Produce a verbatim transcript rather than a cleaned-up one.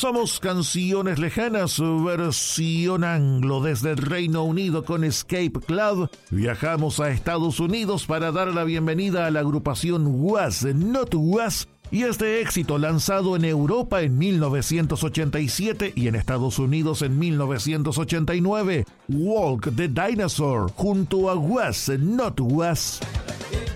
Somos Canciones Lejanas, versión anglo desde el Reino Unido con Escape Club. Viajamos a Estados Unidos para dar la bienvenida a la agrupación Was Not Was y este éxito lanzado en Europa en mil novecientos ochenta y siete y en Estados Unidos en mil novecientos ochenta y nueve, Walk the Dinosaur junto a Was Not Was.